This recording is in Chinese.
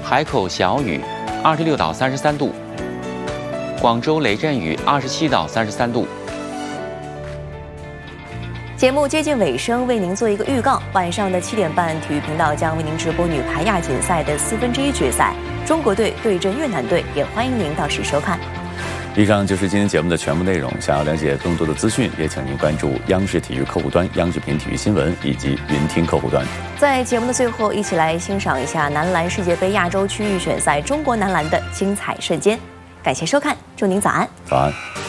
海口小雨26到33度，广州雷阵雨27到33度。 节目接近尾声，为您做一个预告：晚上的7点半，体育频道将为您直播女排亚锦赛的1/4决赛，中国队对阵越南队，也欢迎您到时收看。 以上就是今天节目的全部内容。想要了解更多的资讯，也请您关注央视体育客户端、央视频体育新闻以及云听客户端。 在节目的最后，一起来欣赏一下男篮世界杯亚洲区预选赛中国男篮的精彩瞬间。感谢收看，祝您早安。 早安。